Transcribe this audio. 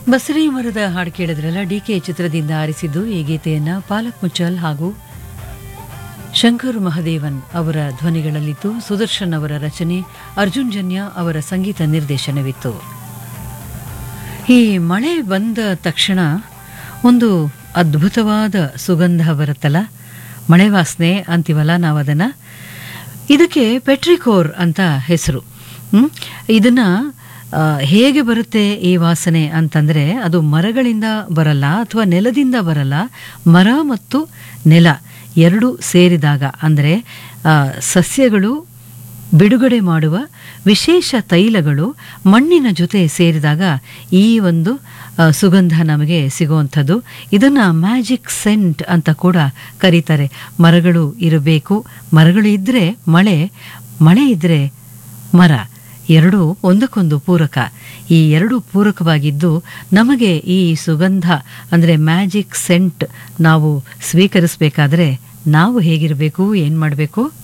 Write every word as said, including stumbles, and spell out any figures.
ಬಸರಿ ಮರದ ಹಾಡು ಕೇಳಿದ್ರಲ್ಲ, ಡಿ ಕೆ ಚಿತ್ರದಿಂದ ಆರಿಸಿದ್ದು ಈ ಗೀತೆಯನ್ನ ಪಾಲಕ್ ಮುಚ್ಚಲ್ ಹಾಗೂ ಶಂಕರ್ ಮಹದೇವನ್ ಅವರ ಧ್ವನಿಗಳಲ್ಲಿತ್ತು. ಸುದರ್ಶನ್ ಅವರ ರಚನೆ, ಅರ್ಜುನ್ ಜನ್ಯ ಅವರ ಸಂಗೀತ ನಿರ್ದೇಶನವಿತ್ತು. ಈ ಮಳೆ ಬಂದ ತಕ್ಷಣ ಒಂದು ಅದ್ಭುತವಾದ ಸುಗಂಧ ಬರುತ್ತಲ್ಲ, ಮಳೆ ವಾಸನೆ ಅಂತೀವಲ್ಲ ನಾವು ಅದನ್ನು. ಇದಕ್ಕೆ ಪೆಟ್ರಿಕೋರ್ ಅಂತ ಹೆಸರು. ಇದನ್ನು ಹೇಗೆ ಬರುತ್ತೆ ಈ ವಾಸನೆ ಅಂತಂದರೆ, ಅದು ಮರಗಳಿಂದ ಬರಲ್ಲ ಅಥವಾ ನೆಲದಿಂದ ಬರಲ್ಲ. ಮರ ಮತ್ತು ನೆಲ ಎರಡು ಸೇರಿದಾಗ, ಅಂದರೆ ಸಸ್ಯಗಳು ಬಿಡುಗಡೆ ಮಾಡುವ ವಿಶೇಷ ತೈಲಗಳು ಮಣ್ಣಿನ ಜೊತೆ ಸೇರಿದಾಗ ಈ ಒಂದು ಸುಗಂಧ ನಮಗೆ ಸಿಗುವಂಥದ್ದು. ಇದನ್ನು ಮ್ಯಾಜಿಕ್ ಸೆಂಟ್ ಅಂತ ಕೂಡ ಕರೀತಾರೆ. ಮರಗಳು ಇರಬೇಕು, ಮರಗಳು ಇದ್ದರೆ ಮಳೆ, ಮಳೆ ಇದ್ದರೆ ಮರ, ಎರಡೂ ಒಂದಕ್ಕೊಂದು ಪೂರಕ. ಈ ಎರಡು ಪೂರಕವಾಗಿದ್ದು ನಮಗೆ ಈ ಸುಗಂಧ ಅಂದರೆ ಮ್ಯಾಜಿಕ್ ಸೆಂಟ್ ನಾವು ಸ್ವೀಕರಿಸಬೇಕಾದ್ರೆ ನಾವು ಹೇಗಿರಬೇಕು, ಏನು ಮಾಡಬೇಕು?